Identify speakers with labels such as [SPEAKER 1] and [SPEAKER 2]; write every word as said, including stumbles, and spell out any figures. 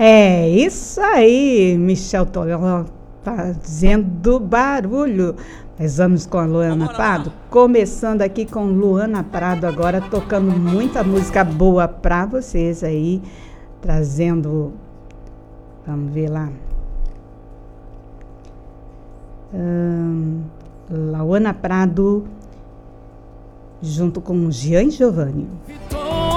[SPEAKER 1] É isso aí, Michel Teló fazendo barulho. Nós vamos com a Luana Prado, começando aqui com Luana Prado agora, tocando muita música boa pra vocês aí, trazendo, vamos ver lá, hum, Luana Prado junto com Gian Giovanni.